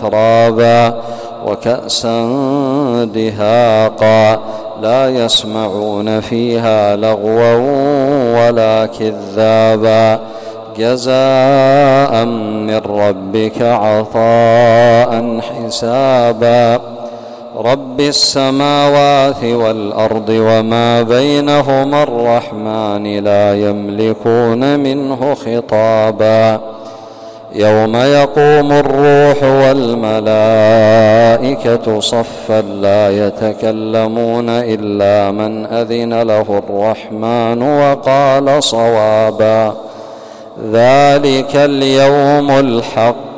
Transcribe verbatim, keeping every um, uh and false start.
أترابا وكأسا دهاقا لا يسمعون فيها لغوا ولا كذابا جزاء من ربك عطاء حسابا رب السماوات والأرض وما بينهما الرحمن لا يملكون منه خطابا يوم يقوم الروح والملائكة صفا لا يتكلمون إلا من أذن له الرحمن وقال صوابا ذلك اليوم الحق